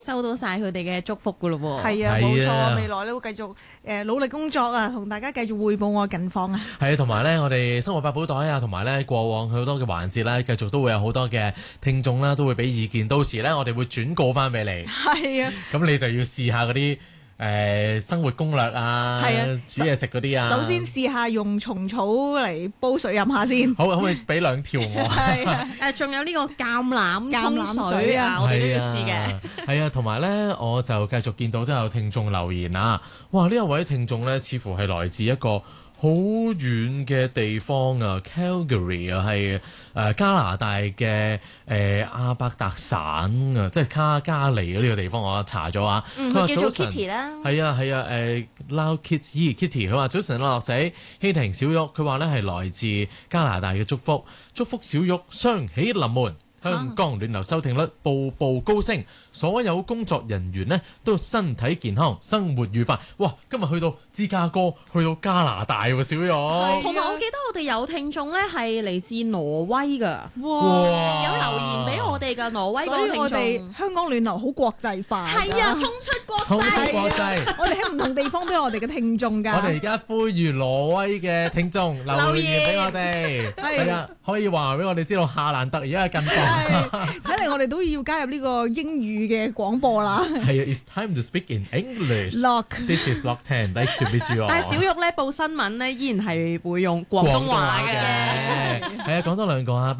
收到晒佢哋嘅祝福噶咯喎。 係啊，冇錯，未來咧會繼續努力工作啊，同大家繼續匯報我嘅近況啊。 係啊，同埋咧，我哋生活百寶袋啊，同埋咧過往好多嘅環節咧，繼續都會有好多嘅聽眾啦，都會俾意見。到時咧，我哋會轉告翻俾你。 係啊， 咁你就要試下嗰啲生活攻略啊，煮嘢食嗰啲啊。 首先試下用蟲草嚟煲水飲下先。 好，可唔可以俾2條我？ 係啊， 仲有呢個橄欖水啊，我哋都要試嘅。 係啊，同埋咧，我就繼續見到都有聽眾留言啊。哇！呢一位聽眾咧，似乎係來自一個好遠嘅地方啊 ，Calgary 啊，係加拿大嘅阿伯達省啊，即係卡加利呢個地方，我查咗啊。 佢叫做 Kitty 啦。 係啊，Loud Kids Kitty， 佢話早晨樂仔，希婷小玉，佢話咧係來自加拿大嘅祝福小玉雙喜臨門。香港暖流收聽率步步高升，所有工作人員呢都身體健康，生活愉快。哇！今日去到芝加哥，去到加拿大喎，小玉。 同埋我記得我哋有聽眾咧係嚟自挪威㗎， 哇！ 有留言俾我哋嘅挪威嗰個聽眾。 所以我哋香港暖流好國際化。 係啊，衝出國際。 我哋喺唔同地方都有我哋嘅聽眾㗎。 我哋而家呼籲挪威嘅聽眾留言俾我哋，係啊，可以話俾我哋知道夏蘭特而家嘅近況。 睇嚟我哋都要加入呢個英語嘅廣播啦。 係啊 ，It's time to speak in English. Lock，This is Lock 10. Nice to meet you all. 但係小玉咧報新聞咧，依然係會用廣東話嘅。 係啊，講多2個啊。